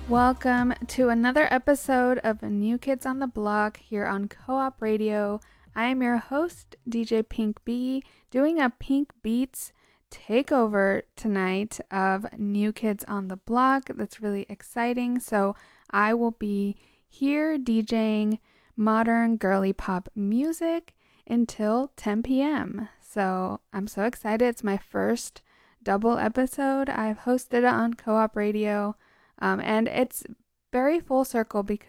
Welcome to another episode of New Kids on the Block here on Co-op Radio. I am your host, DJ Pink B, doing a Pink Beats takeover tonight of New Kids on the Block. That's really exciting. So I will be here DJing modern girly pop music until 10 p.m. So I'm so excited. It's my first double episode I've hosted on Co-op Radio. And it's very full circle because